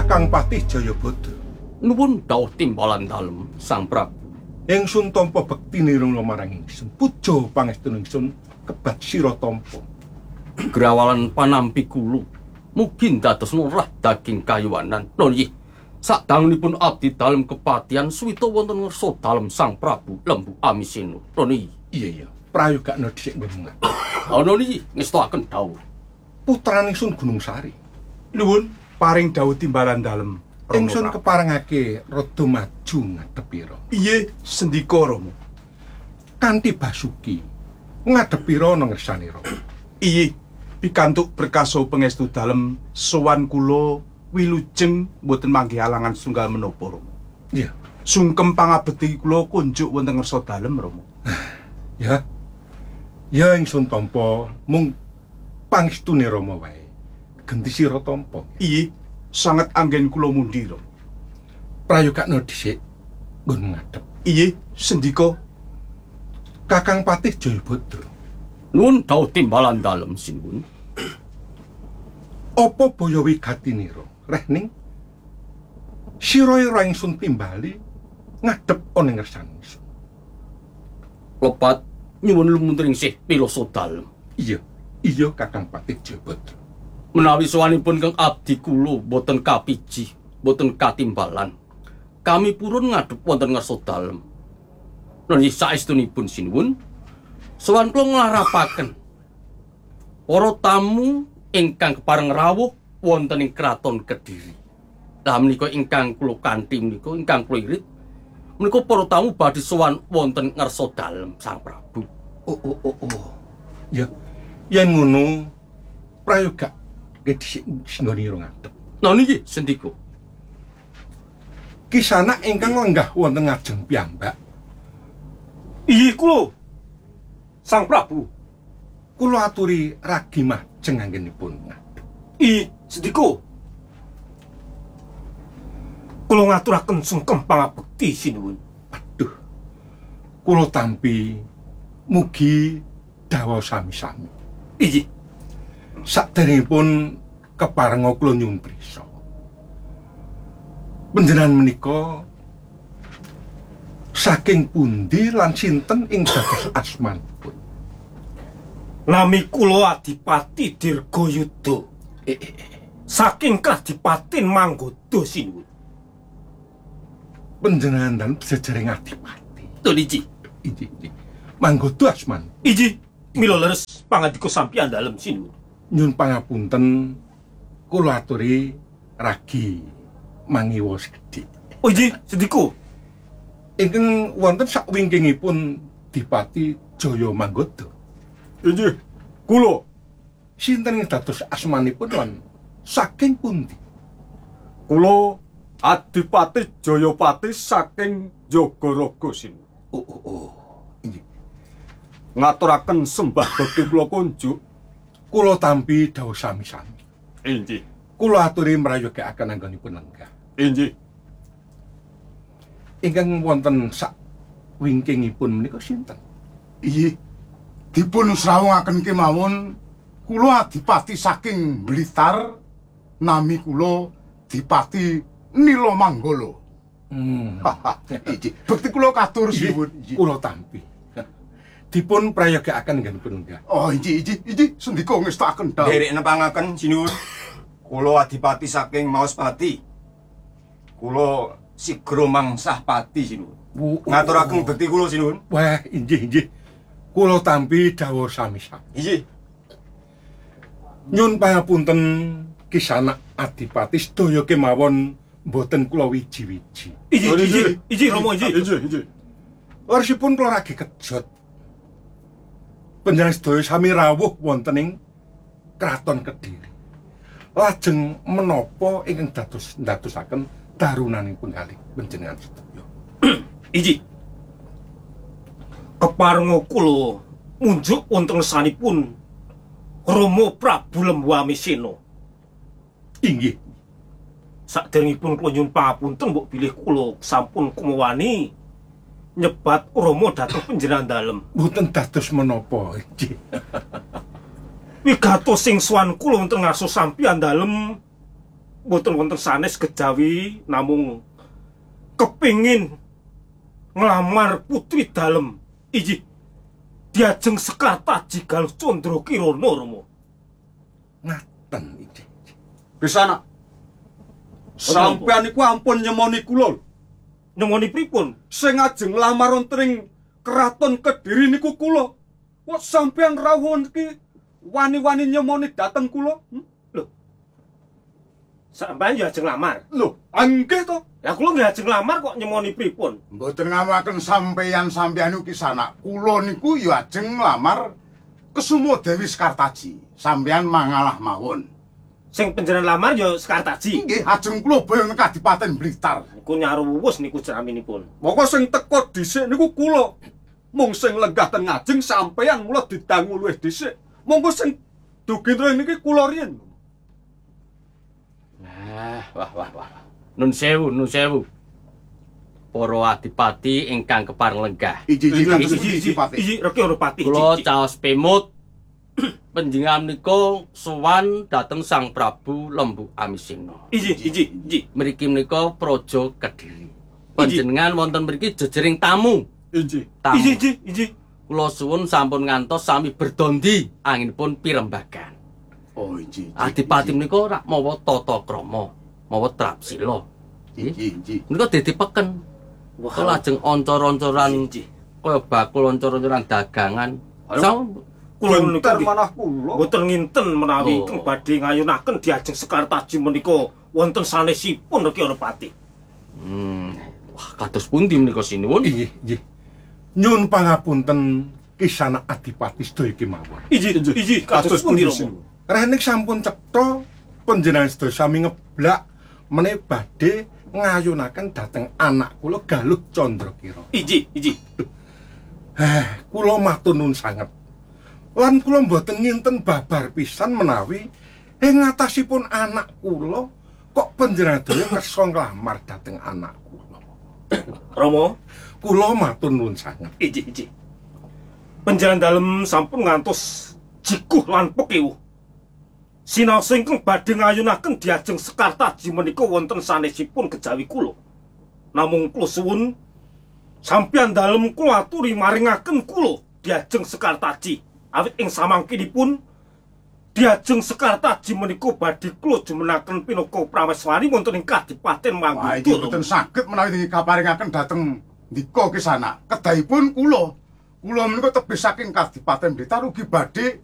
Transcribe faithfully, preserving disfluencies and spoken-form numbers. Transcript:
Kakang Patih Jayabada. Nuwun dawuh timbalan dalem Sang Prabu. Ingsun tampa bekti nirungna marang ingsun. Puja pangestun ingsun kebat sira tampa. Grawalan panampi kula mugi dados nurah daging kayuwanan. Nggih, sadangunipun abdi dalem kepatihan suwita wonten ngersa dalem Sang Prabu Lembu Amisena. Nggih. Iya iya, prayogakna dhisik ngomong. Ana niki ngestoaken dawuh. Putrane ingsun Gunung Sari. Nuwun paring dawuh timbalan dalem. Ingsun keparengake rada maju ngadepira. Iye, sendika Rama. Kanthi Basuki ngadepira ana ngersanira. Iye, pikantuk berkaso pangestu dalem sowan kula wilujeng boten manggih halangan setunggal menapa Rama. Iya. Sungkem pangabekti kula kunjuk wonten ngersa dalem Rama. Ya. Ya ingsun tampa mung pangestune Rama wae. Genti sira tampa. Iye, sanget anggen kula mundi Rama. Prayogakna dhisik nggon ngadep. Iye, sendika Kakang Patih Jayabada. Nuwun dawuh timbalan dalem sinuwun. Apa baya wigatinira? Rehning sira ira ingsun timbali ngadep ana ngersane ingsun. Lepat nyuwun lumunturing sih pilasa dalem. Iya, iya Kakang Patih Jayabada. Menawi sowanipun kang abdi kula boten kapiji, boten katimbalan. Kami purun ngadhep wonten ngarsa dalem. Nggih saestunipun sinuwun, sowan kula nglarapaken para tamu ingkang kepareng rawuh wonten ing kraton Kediri. Lah menika ingkang kula kanthi menika ingkang kula irit menika para tamu badhe sowan wonten ngarsa dalem Sang Prabu. Oh oh oh oh. Ya, yen ngono prayoga gedhisik singgoni ngadep. Nah niki sendika. Kisana ingkang lenggah wonten ngajeng piyambak. Iya kula. Sang Prabu. Kula aturi ragi majeng anggenipun ngadep. I sedika. Kula ngaturaken sungkem pangabekti sinuwun. Aduh. Kula tampi mugi dawa sami-sami. Iya. Saderengipun keparenga kula nyuwun prisa. Panjenengan menika saking pundi lan sinten ing dados asmanipun? Nami kula Adipati Dirgayuda. Eh, eh, eh. Saking Kadipaten Manggoda sinuwun. Panjenengan dan sejareng Adipati. Tuliji. Iki iki. Manggoda asman. Iji mila leres pangandika sampeyan dalem sinuwun. Nyun pangapunten kula aturi ragi mangiwa gedhe. Oh iji sedika. Ingkang wonten sakwingkingipun Dipati Jaya Manggoda. Inggih, kula Sinten ing dados asmanipun lan saking pundi? kula Adipati Jayapati saking Jagaraga sinuwun. Oh oh oh. Inggih. Ngaturaken sembah bekti kula kunjuk. Kula tampi dawuh sami-sami. Inggih. Kula aturi mrayogakaken anggonipun lenggah. Inggih. Ingkang wonten sak wingkingipun menika sinten? Iya, dipun srawungaken kemawon kula Adipati saking Blitar, nami kula Dipati Nila Manggala. Hmm. Iki bekti kula katur sinuwun. Kula tampi. Dipun prayogakaken anggonipun lenggah. Oh, iki iki iki sendika ngestaken dawuh. Derek nepangaken sinuwun. Kula Adipati saking Maospati. Kula sigra mangsah pati sinuwun. Ngaturaken bekti kula sinuwun. Wah, inggih inggih. Kula tampi dawuh sami-sami. Inggih. Nyun pangapunten Kisana Adipati sedaya kemawon mboten kula wiji-wiji. Iji iji iji Rama iji. Inggih, inggih. Warsipun kula ragi kejot. Panjenengan sedaya sami rawuh wonten ing Kraton Kediri. Lajeng menapa ingkang dados ndadosaken darunaning penggalih panjenengan sedaya? Iji. Keparenga kula munjuk wonten sanipun Rama Prabu Lembu Amisena. Inggih. Saderengipun kula nyuwun pangapunten mbok bilih kula sampun kumawani nyebat Rama dhateng panjenengan dalem. Mboten dados menapa inggih. Wigatos sing sowan kula wonten ngarsa sampeyan dalem boten wonten sanes kejawi namung kepingin nglamar putri dalem iji diajeng Sekartaji Galuh Candra Kirana Rama. Ngaten iki. Bisana. Sampeyan iku ampun nyemoni kula. Nyemoni pripun? Sing ajeng nglamar wonten ing Kraton Kediri niku kula. Kok sampeyan rawuh iki wani-wani nyemoni dateng kula? Hmm? Lho. Sampeyan ya ajeng lamar. Lho, anggih to. Lah kula nggih ajeng lamar kok nyemoni pripun? Mboten ngamaken sampeyan-sampeyan ugi sanak. Kula niku ya ajeng nglamar Kesuma Dewi Sekartaji. Sampeyan mangalah mawon. Sing panjenengan lamar ya Sekartaji. Nggih, ajeng kula boyong Kadipaten Blitar. Niku nyaruwus niku jeraminipun. Moko sing teka dhisik niku kula. Mung sing lenggah ten ngajeng sampeyan mula didangu luwih dhisik. Monggo sing dugi niki kula riyen. Nah, wah wah wah. Nun sewu, nun sewu. Para adipati ingkang kepareng lenggah. Iji iji Iji iji iji Reki Oropati. Kula caos pemut panjenengan menika sowan dhateng Sang Prabu Lembu Amisena. Iji iji iji. Mriki menika Praja Kediri. Panjenengan wonten mriki jejering tamu. Inji. Tamu. Iji iji iji. Kula suwun sampun ngantos sami berdondi anginipun pirembagan. Oh, iji. Adipati menika rak mawa tata krama, mawa trapsila. Iji iji. Menika didipeken. Wah, Kula lajeng oncar-oncoran iji. kaya bakul oncar-oncoran dagangan. Sang Kula niku nggih manah kula. boten nginten menawi Oh. ingkang badhe ngayunaken diajeng Sekartaji menika wonten sanesipun Reki Oropati. Hmm. Wah, kados pundi menika sinuwun? Inggih, nggih. Nyun pangapunten Kisana Adipati sedaya kemawon. Iji iji kados pundi Rama? Renik sampun cetha panjenengan sedaya sami ngeblak menawi badhe ngayunaken dhateng anak kula Galuh Candra Kirana. Iji iji. Eh, kula matur nuwun sanget. Lan kula mboten nginten babar pisan menawi ing ngatasipun anak kula kok panjenengan daya kersa nglamar dhateng anak kula. Rama, Kula matur nuwun sanget. iji iji. Panjenengan dalem sampun ngantos jikuh lan pekewuh. Sinaos ingkang badhe ngayunaken diajeng Sekartaji menika wonten sanesipun kejawi kula. Namung kula suwun sampeyan dalem kula aturi maringaken kula diajeng Sekartaji. Awit ing samangkinipun diajeng Sekartaji menika badhe kula jumenaken pinaka prameswari wonten ing Kadipaten Wah, iki Mangkudu. boten saged menawi kaparingaken dhateng ndika Kisana. Kedahipun kula, kula menika tebih saking Kadipaten Blitar ugi badhe